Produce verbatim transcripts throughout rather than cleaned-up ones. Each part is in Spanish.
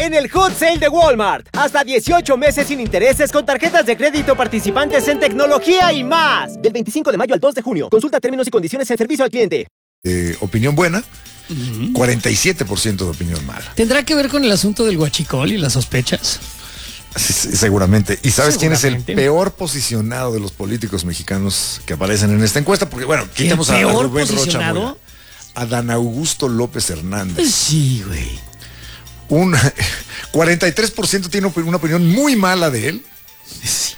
en el Hot Sale de Walmart. Hasta dieciocho meses sin intereses con tarjetas de crédito participantes en tecnología y más. Del veinticinco de mayo al dos de junio. Consulta términos y condiciones en servicio al cliente. Eh, opinión buena, uh-huh. cuarenta y siete por ciento de opinión mala. ¿Tendrá que ver con el asunto del huachicol y las sospechas? Sí, sí, seguramente. ¿Y sabes quién es el peor posicionado de los políticos mexicanos que aparecen en esta encuesta? Porque, bueno, quitamos a, a Rubén Rocha Moya, a Dan Augusto López Hernández. Sí, güey. Un cuarenta y tres por ciento tiene una opinión muy mala de él. Sí.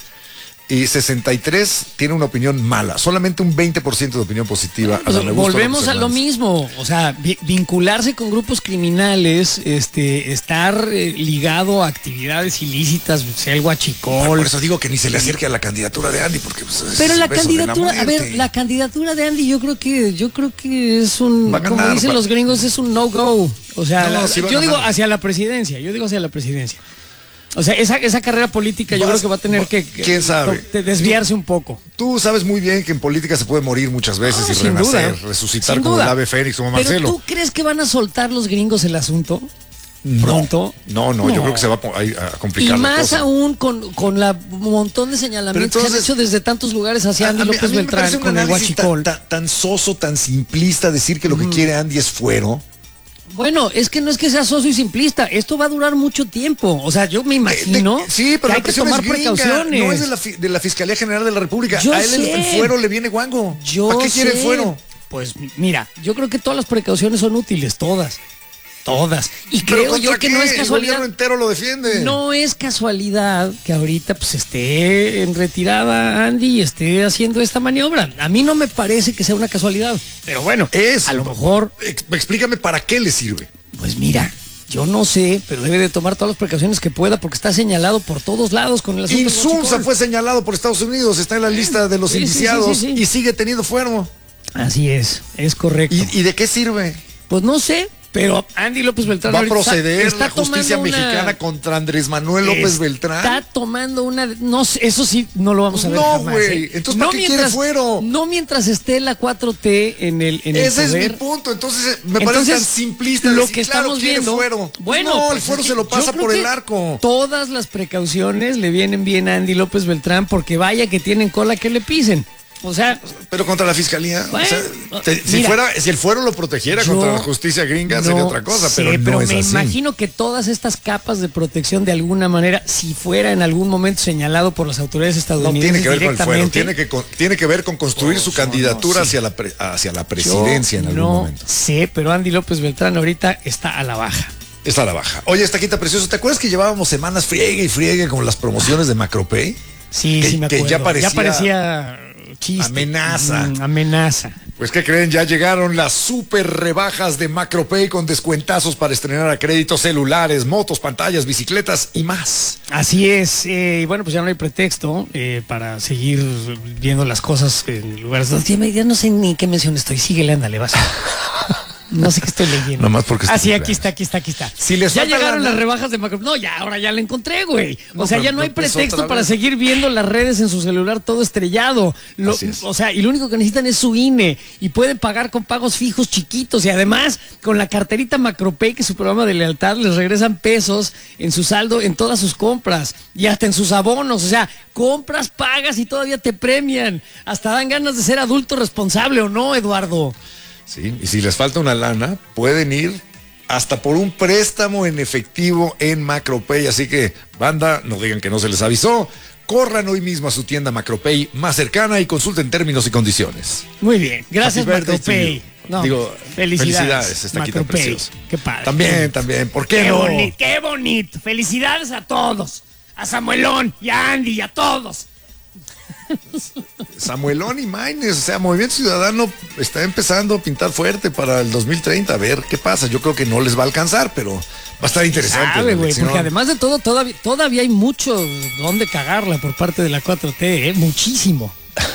Y sesenta y tres por ciento tiene una opinión mala. Solamente un veinte por ciento de opinión positiva. Pues, a volvemos a lo mismo. O sea, vincularse con grupos criminales, este, estar eh, ligado a actividades ilícitas, sea el huachicol. Bueno, por eso digo que ni se le acerque a la candidatura de Andy, porque pues, pero la candidatura, la a ver, la candidatura de Andy, yo creo que, yo creo que es un, ganar, como dicen va. los gringos, es un no-go. O sea, no, la, sí yo digo hacia la presidencia. Yo digo hacia la presidencia. O sea, esa, esa carrera política yo creo que va a tener que, que ¿quién sabe? desviarse tú, un poco. Tú sabes muy bien que en política se puede morir muchas veces no, y renacer, duda. resucitar sin como duda. el ave fénix, como Marcelo. ¿Pero tú crees que van a soltar los gringos el asunto? ¿Pronto? No, no, no, yo creo que se va a, a complicar y la más cosa. aún con, con la montón de señalamientos entonces, que han hecho desde tantos lugares hacia Andy López Beltrán con el huachicol. Tan, tan soso, tan simplista decir que lo que mm. quiere Andy es fuero. Bueno, es que no es que sea soso y simplista, esto va a durar mucho tiempo. O sea, yo me imagino de, de, sí, pero que hay que tomar es gringa, precauciones. No es de la, de la Fiscalía General de la República. Yo a él sé. el, el fuero le viene guango. Yo ¿Para qué sé. quiere el fuero? Pues mira, yo creo que todas las precauciones son útiles, todas. Todas. Y creo yo que qué? no es casualidad. El gobierno entero lo defiende. No es casualidad que ahorita pues esté en retirada Andy y esté haciendo esta maniobra. A mí no me parece que sea una casualidad. Pero bueno, es, a lo mejor. Explícame para qué le sirve. Pues mira, yo no sé, pero debe de tomar todas las precauciones que pueda porque está señalado por todos lados con el asunto. Insulza fue señalado por Estados Unidos, está en la lista de los sí, indiciados sí, sí, sí, sí. y sigue teniendo fuero. Así es, es correcto. ¿Y, y de qué sirve? Pues no sé. Pero Andy López Beltrán va a proceder está, está la justicia una, mexicana contra Andrés Manuel López Beltrán. Está tomando una, no sé, eso sí no lo vamos a ver no, jamás. güey. ¿eh? Entonces no ¿para qué mientras, quiere fuero? No mientras esté la cuatro T en el en Ese el poder. es mi punto. Entonces me Entonces, parece tan simplista lo decir, que estamos claro, viendo. Fuero. Bueno, no, pues el fuero es se lo pasa por el arco. Todas las precauciones le vienen bien a Andy López Beltrán porque vaya que tienen cola que le pisen. O sea, pero contra la fiscalía, bueno, o sea, te, mira, si fuera, si el fuero lo protegiera yo, contra la justicia gringa no sería otra cosa, sé, pero no pero es me así. imagino que todas estas capas de protección de alguna manera, si fuera en algún momento señalado por las autoridades estadounidenses, no tiene que ver con el fuero, tiene que tiene que ver con construir oh, su candidatura no, sí. hacia la pre, hacia la presidencia yo en algún no momento. Sí, pero Andy López Beltrán ahorita está a la baja. Está a la baja. Oye, esta quinta precioso, ¿te acuerdas que llevábamos semanas friegue y friegue con las promociones de Macropay? Sí, que, sí me acuerdo. Que ya parecía, ya parecía chiste. Amenaza. Mm, amenaza. Pues ¿qué creen? Ya llegaron las super rebajas de Macropay con descuentazos para estrenar a crédito celulares, motos, pantallas, bicicletas y más. Así es. Eh, y bueno, pues ya no hay pretexto eh, para seguir viendo las cosas en lugares donde ya no sé ni en qué mención estoy. Síguele, ándale, vas. No sé qué estoy leyendo. Nomás porque Ah, sí, aquí está, aquí está, aquí está. Si les ya llegaron la... las rebajas de Macro. No, ya, ahora ya la encontré, güey. O no, sea, ya no hay pues pretexto para seguir viendo las redes en su celular todo estrellado. Lo, o sea, y lo único que necesitan es su I N E y pueden pagar con pagos fijos chiquitos y además con la carterita Macropay, que es su programa de lealtad, les regresan pesos en su saldo en todas sus compras y hasta en sus abonos. O sea, compras, pagas y todavía te premian. Hasta dan ganas de ser adulto responsable, ¿o no, Eduardo? Sí, y si les falta una lana, pueden ir hasta por un préstamo en efectivo en Macropay. Así que, banda, no digan que no se les avisó. Corran hoy mismo a su tienda Macropay más cercana y consulten términos y condiciones. Muy bien, gracias Macropay. No, Digo, felicidades, felicidades esta quinta preciosa. Qué padre. También, también, ¿por qué, qué no? Bonito, qué bonito. Felicidades a todos. A Samuelón y a Andy y a todos. Samuelón y Maines, o sea, Movimiento Ciudadano está empezando a pintar fuerte para el dos mil treinta, a ver qué pasa. Yo creo que no les va a alcanzar, pero va a estar interesante. Sabe, güey, porque además de todo, todavía, todavía hay mucho donde cagarla por parte de la cuatro T, ¿eh? Muchísimo.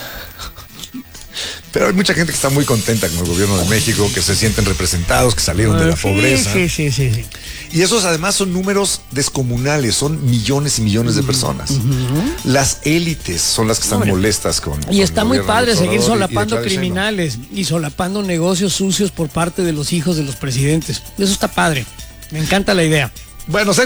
Pero hay mucha gente que está muy contenta con el gobierno de México, que se sienten representados, que salieron uh, de la sí, pobreza. Sí, sí, sí, sí. Y esos además son números descomunales, son millones y millones de personas. Uh-huh. Las élites son las que están Hombre. molestas con. Y con está muy padre seguir solapando y, y criminales y solapando negocios sucios por parte de los hijos de los presidentes. Eso está padre. Me encanta la idea. Bueno,